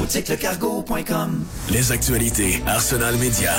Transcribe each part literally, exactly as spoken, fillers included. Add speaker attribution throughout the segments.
Speaker 1: boutique le cargo point com.
Speaker 2: Les actualités Arsenal Média.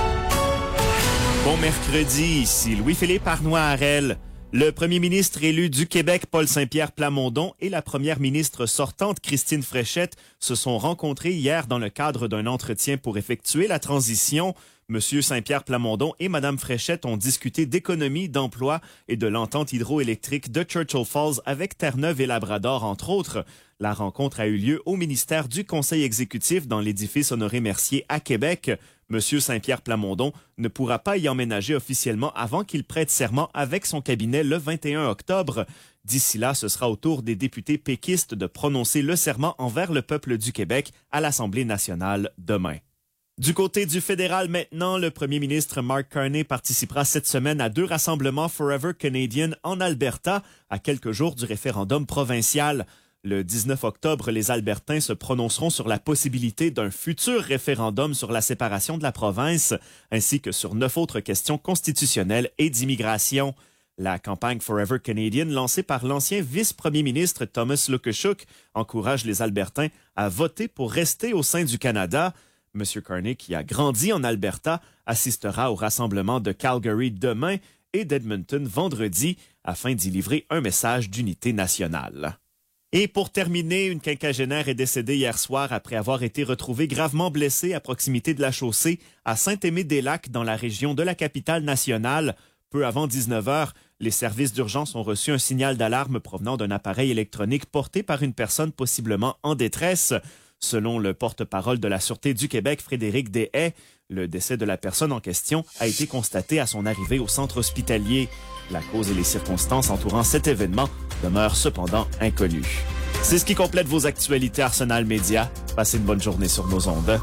Speaker 3: Bon mercredi, ici Louis-Philippe Arnois-Harel. Le premier ministre élu du Québec, Paul Saint-Pierre Plamondon, et la première ministre sortante, Christine Fréchette, se sont rencontrés hier dans le cadre d'un entretien pour effectuer la transition. Monsieur Saint-Pierre Plamondon et Madame Fréchette ont discuté d'économie, d'emploi et de l'entente hydroélectrique de Churchill Falls avec Terre-Neuve et Labrador, entre autres. La rencontre a eu lieu au ministère du Conseil exécutif dans l'édifice Honoré-Mercier à Québec. Monsieur Saint-Pierre Plamondon ne pourra pas y emménager officiellement avant qu'il prête serment avec son cabinet le vingt et un octobre. D'ici là, ce sera au tour des députés péquistes de prononcer le serment envers le peuple du Québec à l'Assemblée nationale demain. Du côté du fédéral maintenant, le premier ministre Mark Carney participera cette semaine à deux rassemblements Forever Canadian en Alberta, à quelques jours du référendum provincial. Le dix-neuf octobre, les Albertains se prononceront sur la possibilité d'un futur référendum sur la séparation de la province, ainsi que sur neuf autres questions constitutionnelles et d'immigration. La campagne Forever Canadian, lancée par l'ancien vice-premier ministre Thomas Lukashuk, encourage les Albertains à voter pour rester au sein du Canada. Monsieur Carney, qui a grandi en Alberta, assistera au rassemblement de Calgary demain et d'Edmonton vendredi afin d'y livrer un message d'unité nationale. Et pour terminer, une quinquagénaire est décédée hier soir après avoir été retrouvée gravement blessée à proximité de la chaussée à Saint-Aimé-des-Lacs dans la région de la capitale nationale. Peu avant dix-neuf heures, les services d'urgence ont reçu un signal d'alarme provenant d'un appareil électronique porté par une personne possiblement en détresse. Selon le porte-parole de la Sûreté du Québec, Frédéric Deshaies, le décès de la personne en question a été constaté à son arrivée au centre hospitalier. La cause et les circonstances entourant cet événement demeurent cependant inconnues. C'est ce qui complète vos actualités Arsenal Média. Passez une bonne journée sur nos ondes.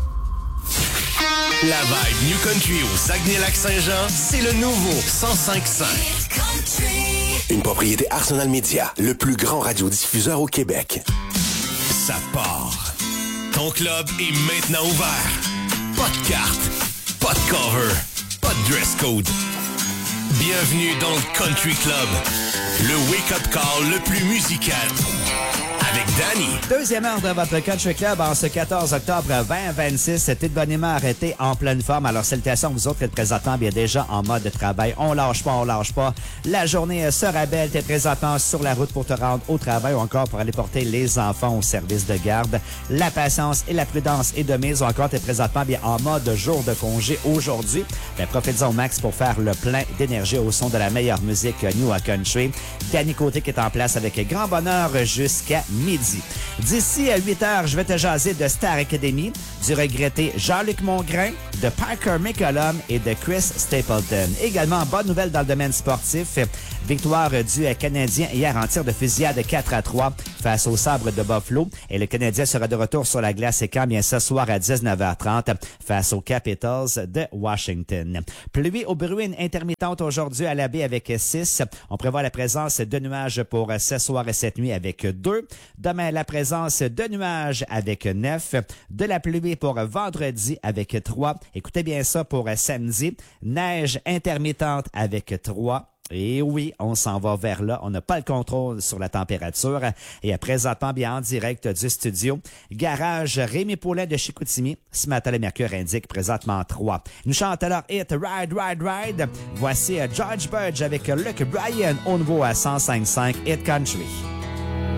Speaker 2: La vibe New Country au Saguenay-Lac-Saint-Jean, c'est le nouveau cent cinq cinq. Une propriété Arsenal Média, le plus grand radiodiffuseur au Québec. Ça part. Ton club est maintenant ouvert. Pas de carte, pas de cover, pas de dress code. Bienvenue dans le Country Club, le wake-up call le plus musical. Avec Danny.
Speaker 4: Deuxième heure de votre Country Club en ce quatorze octobre vingt vingt-six. C'était bonnement arrêté en pleine forme. Alors, salutations, vous autres, êtes présentement bien déjà en mode de travail. On lâche pas, on lâche pas. La journée sera belle. T'es présentement sur la route pour te rendre au travail ou encore pour aller porter les enfants au service de garde. La patience et la prudence est de mise ou encore t'es présentement bien en mode jour de congé aujourd'hui. Ben, profitez-en au max pour faire le plein d'énergie au son de la meilleure musique New à Country. Danny Côté qui est en place avec grand bonheur jusqu'à midi. D'ici à huit heures, je vais te jaser de Star Academy, du regretté Jean-Luc Mongrain, de Parker McCollum et de Chris Stapleton. Également, bonne nouvelle dans le domaine sportif. Victoire du Canadien hier en tir de fusillade quatre à trois face au Sabre de Buffalo. Et le Canadien sera de retour sur la glace et quand bien ce soir à dix-neuf heures trente face aux Capitals de Washington. Pluie aux bruines intermittentes aujourd'hui à la baie avec six. On prévoit la présence de nuages pour ce soir et cette nuit avec deux. Demain, la présence de nuages avec neuf. De la pluie pour vendredi avec trois. Écoutez bien ça pour samedi. Neige intermittente avec trois. Et oui, on s'en va vers là. On n'a pas le contrôle sur la température. Et à présentement, bien en direct du studio, garage Rémi Paulin de Chicoutimi. Ce matin, le mercure indique présentement trois. Nous chantons alors Hit Ride, Ride, Ride. Voici George Burge avec Luke Bryan au nouveau à cent cinq virgule cinq Hit Country.